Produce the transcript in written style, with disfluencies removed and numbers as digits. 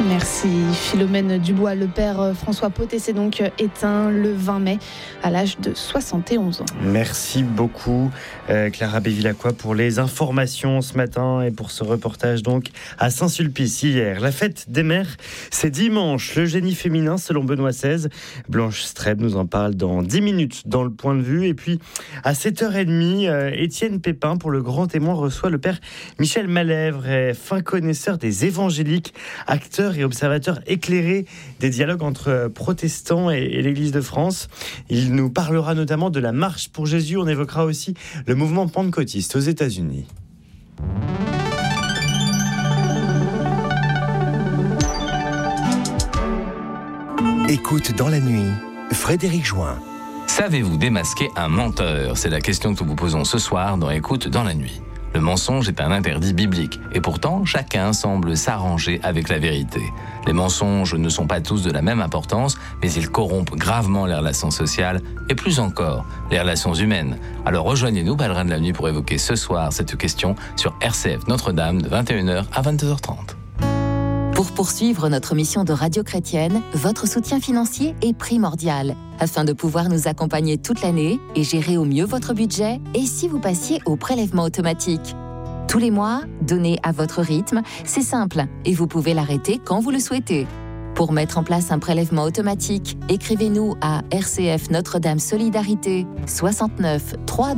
Merci Philomène Dubois. Le père François Pottet s'est donc éteint le 20 mai à l'âge de 71 ans. Merci beaucoup Clara Bévilacqua pour les informations ce matin et pour ce reportage donc à Saint-Sulpice hier. La fête des mères, c'est dimanche. Le génie féminin selon Benoît XVI. Blanche Streb nous en parle dans 10 minutes dans le point de vue. Et puis à 7h30, Étienne Pépin pour le grand témoin reçoit le père Michel Malèvre, fin connaisseur des évangéliques, acteur et observateur éclairé des dialogues entre protestants et l'Église de France. Il nous parlera notamment de la marche pour Jésus. On évoquera aussi le mouvement pentecôtiste aux États-Unis. Écoute dans la nuit, Frédéric Join. Savez-vous démasquer un menteur ? C'est la question que nous vous posons ce soir dans Écoute dans la nuit. Le mensonge est un interdit biblique et pourtant chacun semble s'arranger avec la vérité. Les mensonges ne sont pas tous de la même importance, mais ils corrompent gravement les relations sociales et plus encore les relations humaines. Alors rejoignez-nous, Pèlerins de la nuit, pour évoquer ce soir cette question sur RCF Notre-Dame de 21h à 22h30. Pour poursuivre notre mission de radio chrétienne, votre soutien financier est primordial afin de pouvoir nous accompagner toute l'année et gérer au mieux votre budget. Et si vous passiez au prélèvement automatique ? Tous les mois, donnez à votre rythme, c'est simple et vous pouvez l'arrêter quand vous le souhaitez. Pour mettre en place un prélèvement automatique, écrivez-nous à RCF Notre-Dame Solidarité 69 3